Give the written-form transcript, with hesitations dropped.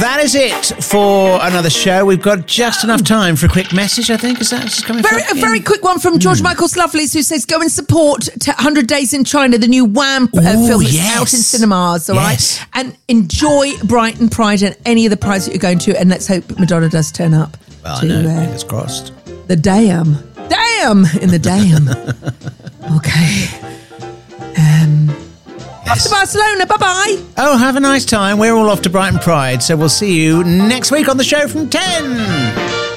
That is it for another show. We've got just enough time for a quick message, I think. Is that just coming A very quick one from George Michael's Lovelies, who says, go and support 100 Days in China, the new Wham film that's out in cinemas, all right? And enjoy Brighton Pride and any of the prides that you're going to, and let's hope Madonna does turn up. Well, I know, fingers crossed. The Damn in the Damn. Okay. Off to Barcelona. Bye-bye. Oh, have a nice time. We're all off to Brighton Pride, so we'll see you next week on the show from 10.